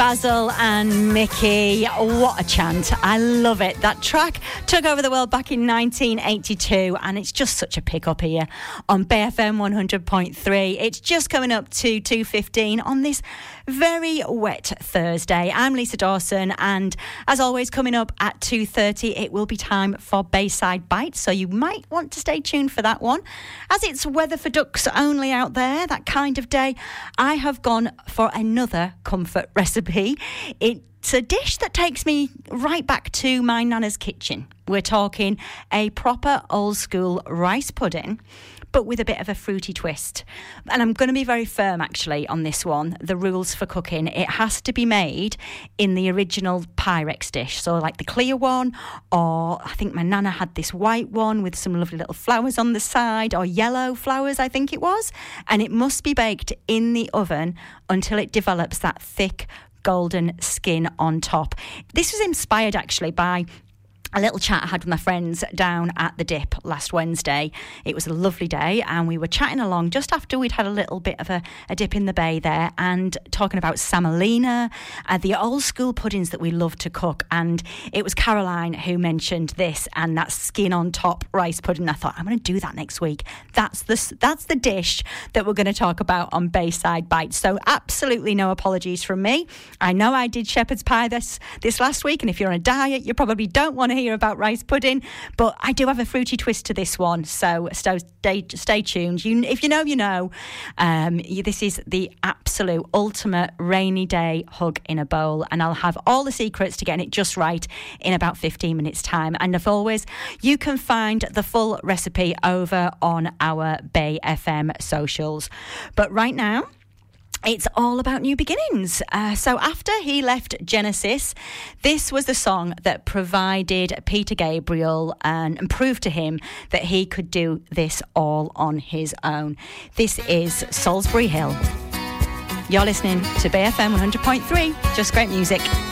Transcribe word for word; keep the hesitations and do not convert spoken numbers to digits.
Basil and Mickey, what a chant. I love it. That track took over the world back in nineteen eighty-two, and it's just such a pick up here on B F M one hundred point three. It's just coming up to two fifteen on this very wet Thursday. I'm Lisa Dawson, and as always, coming up at two thirty, it will be time for Bayside Bites, so you might want to stay tuned for that one. As it's weather for ducks only out there, that kind of day, I have gone for another comfort recipe. It's a dish that takes me right back to my nana's kitchen. We're talking a proper old school rice pudding, but with a bit of a fruity twist. And I'm going to be very firm, actually, on this one. The rules for cooking. It has to be made in the original Pyrex dish. So like the clear one, or I think my nana had this white one with some lovely little flowers on the side, or yellow flowers, I think it was. And it must be baked in the oven until it develops that thick golden skin on top. This was inspired, actually, by a little chat I had with my friends down at the Dip last Wednesday. It was a lovely day, and we were chatting along just after we'd had a little bit of a, a dip in the bay there, and talking about semolina, uh, the old school puddings that we love to cook. And it was Caroline who mentioned this and that skin on top rice pudding. I thought, I'm going to do that next week. That's the that's the dish that we're going to talk about on Bayside Bites. So absolutely no apologies from me. I know I did shepherd's pie this this last week, and if you're on a diet, you probably don't want to hear about rice pudding, but I do have a fruity twist to this one, so stay, stay tuned. You, if you know, you know. Um, you, this is the absolute ultimate rainy day hug in a bowl, and I'll have all the secrets to getting it just right in about fifteen minutes time. And as always, you can find the full recipe over on our Bay F M socials. But right now, it's all about new beginnings. Uh, so after he left Genesis, this was the song that provided Peter Gabriel and, and proved to him that he could do this all on his own. This is Salisbury Hill. You're listening to B F M one hundred point three, just great music.